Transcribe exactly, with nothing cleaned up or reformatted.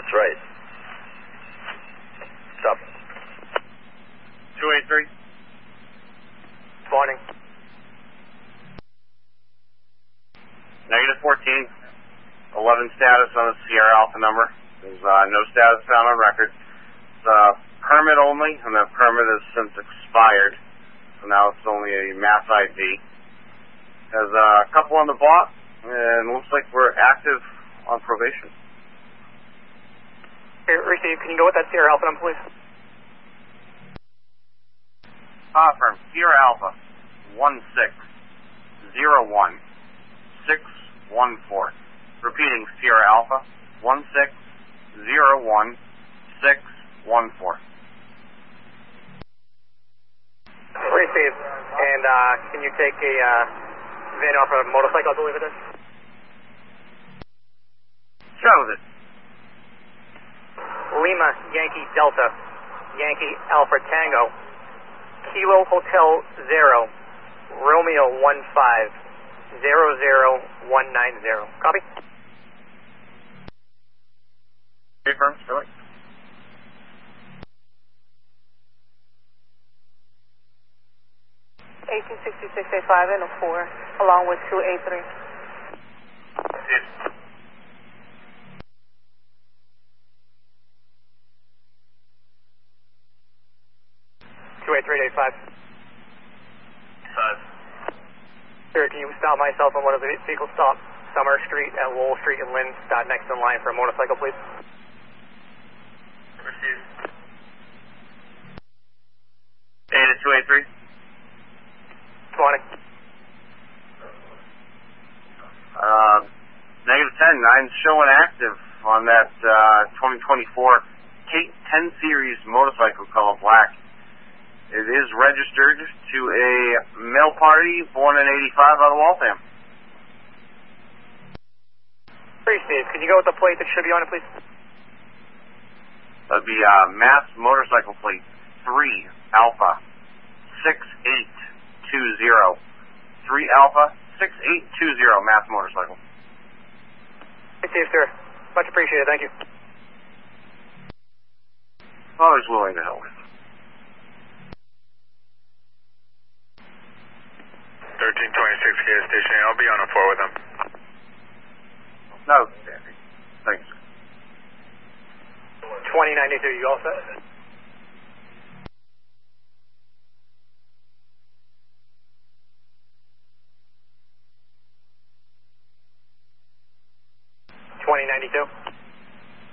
That's right. What's up? two eight three. Morning. Negative fourteen. eleven status on the Sierra Alpha number. There's uh, no status found on record. It's uh, permit only, and that permit has since expired. So now it's only a mass I D. Has uh, a couple on the bot, and looks like we're active on probation. Here, receive. Can you go with that Sierra Alpha number, please? Confirm. Sierra Alpha. One six zero one six one four. Repeating, Sierra Alpha. One six zero one six one four. Receive. And uh, can you take a uh, van off a motorcycle, I believe it is? Shows it. Lima, Yankee Delta, Yankee Alpha Tango, Kilo Hotel Zero, Romeo one five zero zero one nine zero. Copy? Confirm, Sterling. eighteen sixty-six A five and a four, along with two A three. Yes. two eight three eight five. Five. Sir, can you stop myself on one of the vehicles stop Summer Street at Lowell Street and Lynn, stop next in line for a motorcycle, please? Receive. Data two eight three. Morning. Uh, negative ten. I'm showing active on that uh, twenty twenty-four Kate ten Series motorcycle color black. It is registered to a male party born in eighty-five out of Waltham. Receive. Can you go with the plate that should be on it, please? That'd be uh, Mass Motorcycle Plate three Alpha six eight two zero. three Alpha six eight two zero Mass Motorcycle. Receive, sir. Much appreciated. Thank you. Always willing to help. thirteen twenty-six K station. I'll be on a four with them. No, Danny. Thanks. twenty ninety-two, you all set? twenty ninety-two.